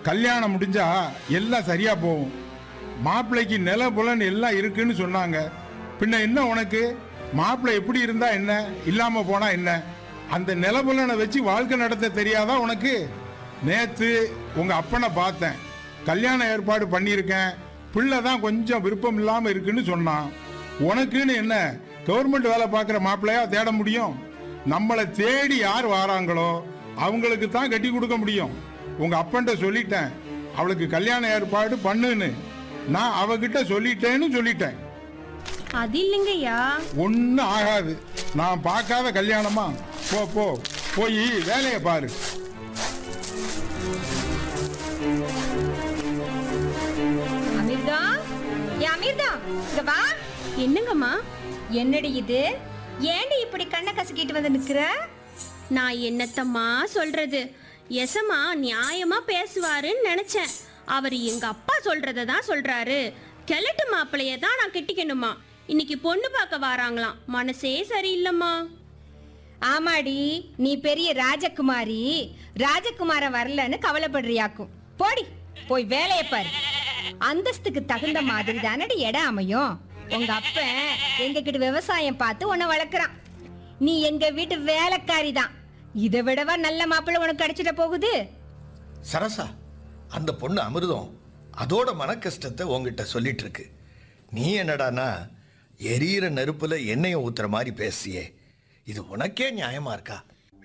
கல்யாணம் முடிஞ்சா எல்லாம் சரியா போகும். மாப்பிள்ளைக்கு நில புலன் எல்லாம் இருக்குன்னு சொன்னாங்க. பின்ன என்ன உனக்கு? மாப்பிள்ளை எப்படி இருந்தா என்ன, இல்லாம போனா என்ன? அந்த நிலபுலனை வச்சு வாழ்க்கை நடத்த தெரியாதா உனக்கு? நேத்து உங்க அப்பனை பார்த்தேன். கல்யாண ஏற்பாடு பண்ணியிருக்கேன், பிள்ளை தான் கொஞ்சம் விருப்பம் இல்லாம இருக்குன்னு சொன்னான். உனக்குன்னு என்ன கவர்மெண்ட் வேலை பார்க்குற மாப்பிள்ளையா தேட முடியும்? நம்மளை தேடி யார் வாராங்களோ அவங்களுக்கு தான் கட்டி கொடுக்க முடியும். உங்க அப்பன்ட்ட சொல்லிட்டேன், அவளுக்கு கல்யாண ஏற்பாடு பண்ணுன்னு. நான் அவகிட்ட சொல்லிட்டேன்னு சொல்லிட்டேன். அது இல்லைங்கய்யா. ஒன்னும் ஆகாது. நான் பார்க்காத கல்யாணமா? போ போ, போய் வேலையை பாரு. அமிர்தா, அமிர்தா, இங்க வா. என்னங்கம்மா? என்னடி இது? ஏண்டி இப்படி கண்ணை கசக்கிட்டு வந்து நிக்கிற? நான் என்னத்தம்மா சொல்றது? எசமா நியாயமா பேசுவாருன்னு நினைச்சேன். அவர் எங்க அப்பா சொல்றத தான் சொல்றாரு. கிழட்டு மாப்பிளைய தான் நான் கெட்டிக்கணுமா? இன்னைக்கு பொண்ணு பார்க்க வராங்களாம். மனசே சரியில்லம்மா. ஆமாடி, நீ பெரிய ராஜகுமாரி. ராஜகுமார வரலன்னு கவலைப்படுறியாக்கும். போடி, போய் வேலையை பாரு. அந்தஸ்துக்கு தகுந்த மாதிரி தானடி இடம் அமையும். உங்க அப்ப எங்க கிட்ட விவசாயம் பார்த்து உன்னை வளர்க்குறான். நீ எங்க வீட்டு வேலைக்காரி தான். இதை விடவா நல்ல மாப்பிள்ளை உனக்கு கிடைச்சிட போகுது? சரசா, அந்த பொண்ணு அமிர்தம் அதோட மன கஷ்டத்தை உங்ககிட்ட சொல்லிட்டு இருக்கு. நீ என்னடானா எரியிற நெருப்புல எண்ணெயை ஊத்துற மாதிரி பேசியே. இது உனக்கே நியாயமா இருக்கா?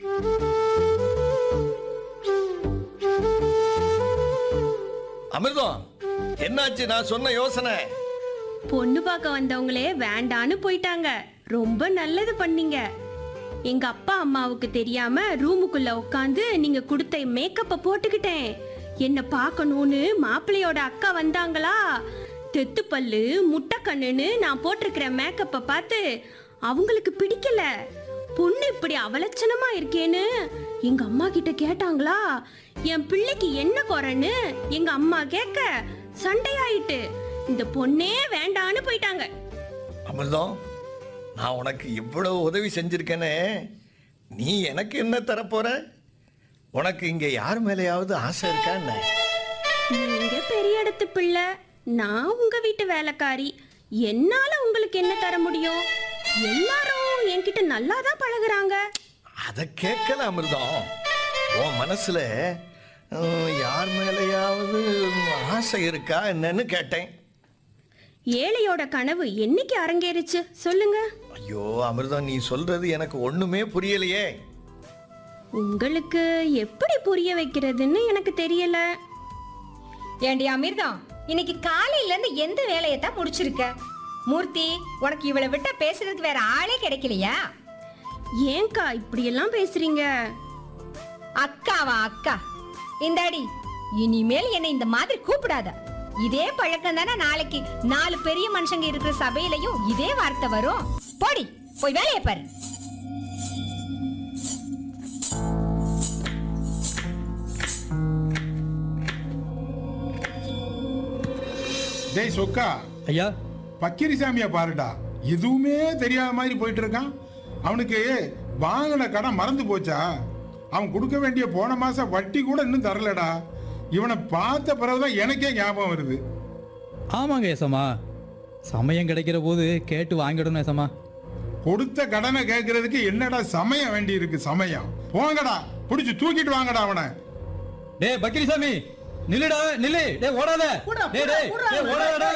அமிர்தம், என்னாச்சு நான் சொன்ன யோசனை? பொண்ணு பார்க்க வந்தவங்களே வேண்டான்னு போயிட்டாங்க. ரொம்ப நல்லது பண்ணீங்க. எங்க அப்பா அம்மாவுக்கு தெரியாம ரூமுக்குள்ள உட்காந்து நீங்க கொடுத்த மேக்கப்ப போட்டுக்கிட்டேன். என்ன பார்க்கணும்னு மாப்பிள்ளையோட அக்கா வந்தாங்களா? தெத்து பல்லு முட்டை கண்ணுன்னு நான் போட்டிருக்கிற மேக்கப்ப பார்த்து அவங்களுக்கு பிடிக்கல. பொண்ணு இப்படி அவலட்சணமா இருக்கேன்னு எங்க அம்மா கிட்ட கேட்டாங்களா? என் பிள்ளைக்கு என்ன குறைன்னு எங்க அம்மா கேட்க சண்டையாயிட்டு இந்த பொண்ணே வேண்டான்னு போயிட்டாங்க. அமிர்தம், நான் உனக்கு இவ்வளவு உதவி செஞ்சிருக்கேனே, நீ எனக்கு என்ன தரப்போற? உனக்கு இங்க யார் மேலேயாவது ஆசை இருக்கா என்ன? நீங்க பெரிய இடத்து பிள்ளை, நான் உங்க வீட்டு வேலைக்காரி. என்னால உங்களுக்கு என்ன தர முடியும்? எல்லாரும் என்கிட்ட நல்லா தான் பழகுறாங்க. அதை கேட்கல அமிர்தம். உன் மனசுல யார் மேலேயாவது ஆசை இருக்கா என்னன்னு கேட்டேன். ஏழையோட கனவு என்னைக்கு அரங்கேறிச்சு சொல்லுங்க? ஐயோ அமிர்தம், நீ சொல்றது எனக்கு ஒண்ணுமே புரியலையே. உங்களுக்கு எப்படி புரிய வைக்கிறதுன்னு எனக்கு தெரியல. ஏண்டி அமிர்தம், இன்னைக்கு காலையில இருந்து எந்த வேலையத்தான் முடிச்சிருக்க? மூர்த்தி, உனக்கு இவளை விட்டா பேசுறதுக்கு வேற ஆளே கிடைக்கலையா? ஏங்கா இப்படி எல்லாம் பேசுறீங்க? அக்காவா அக்கா? இந்தாடி, இனிமேல் என்னை இந்த மாதிரி கூப்பிடாத. இதே பழக்கம் தானே நாளைக்கு 4 பெரிய மனுஷங்க இருக்கிற சபையிலையும் இதே வார்த்தை வரும். போடி, போய் வேலையை பாரு. டேய் சொக்கா, ஐயா. பக்கிரிசாமிய பாருடா, எதுவுமே தெரியாத மாதிரி போயிட்டு இருக்கான். அவனுக்கு வாங்கின கடன் மறந்து போச்சா? அவன் கொடுக்க வேண்டிய போன மாசம் வட்டி கூட இன்னும் தரலடா. இவனை பார்த்த பிறகுதான் எனக்கே ஞாபகம் வருது. ஆமாங்க ஏசம்மா, சமயம் கிடைக்கிற போது கேட்டு வாங்கிடணும் ஏசம்மா. கொடுத்த கடனை கேட்கறதுக்கு என்னடா சமயம் வேண்டி இருக்கு? சமயம் போங்கடா, பிடிச்சு தூக்கிட்டு வாங்கடா அவனை. டே பக்கிரிசாமி, நில்லுடா நில்லு. டே ஓடாத. டே டே டே ஓடாதடா.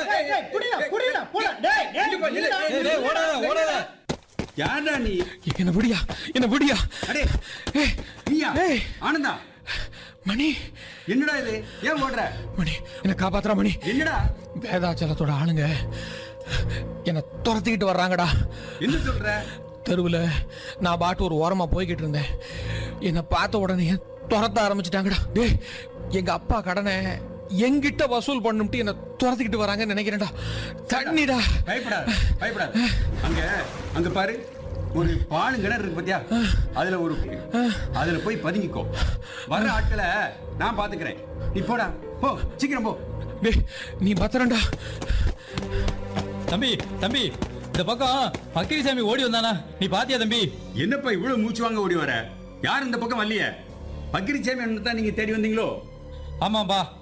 டே ஓடாத ஓடாத. யாரா நீ? என்ன புடியா, என்ன புடியா. அடே நீயா? ஆனந்தா, மணி என்னடா இது? ஏன் ஓடுற? மணி, என்ன காப்பாத்துறா மணி. என்னடா? வேதாச்சலத்தோட ஆளுங்க என்ன துரத்திக்கிட்டு வர்றாங்கடா. என்ன சொல்ற? தெருவில் நான் பாட்டு ஒரு ஓரமா போய்கிட்டு இருந்தேன். என்னை பார்த்த உடனே துரத்த ஆரம்பிச்சிட்டாங்கடா. டேய், எங்க அப்பா கடனை எங்கிட்ட வசூல் பண்ணும்ட்டு என்ன துரத்திக்கிட்டு வராங்கன்னு நினைக்கிறேன்டா. தண்ணிடா. பயப்படாத பயப்படாத. அங்க பாரு, ஒரு பாலு கிணறு இருக்கு பாத்தியா? அதுல போய் பதுங்கிக்கோ. வர்ற ஆட்களை நான் பாத்துக்கிறேன். நீ போடா, போ சீக்கிரம் போ. டேய், நீ பத்திரண்டா. தம்பி தம்பி, இந்த பக்கம் பக்கிரிசாமி ஓடி வந்தானா, நீ பாத்தியா தம்பி? என்னப்பா இவ்வளவு மூச்சு வாங்க ஓடி வர? யார் இந்த பக்கம் வரலையே? பக்கிரிசாமி தான் நீங்க தேடி வந்தீங்களோ? ஆமாப்பா